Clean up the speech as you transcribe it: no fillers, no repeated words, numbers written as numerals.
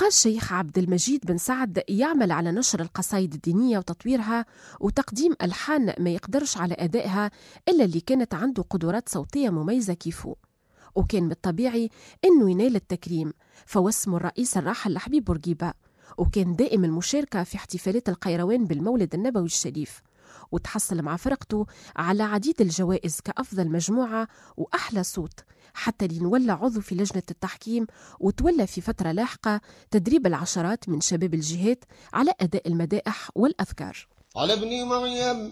بقى الشيخ عبد المجيد بن سعد يعمل على نشر القصائد الدينية وتطويرها وتقديم ألحان ما يقدرش على أدائها إلا اللي كانت عنده قدرات صوتية مميزة كيفه، وكان بالطبيعي إنه ينال التكريم، فواسمه الرئيس الراحل لحبيب بورقيبة، وكان دائم المشاركة في احتفالات القيروان بالمولد النبوي الشريف، وتحصل مع فرقته على عديد الجوائز كأفضل مجموعة وأحلى صوت، حتى لنولى عضو في لجنة التحكيم، وتولى في فترة لاحقة تدريب العشرات من شباب الجهات على أداء المدائح والأذكار. على ابن مريم